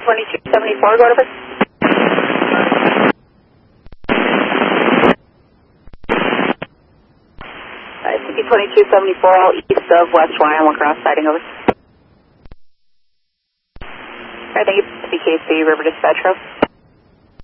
2274, go to first. CP 2274, all east of West Wyoming, cross siding over. Alright, thank you, BKC River Dispatch Row.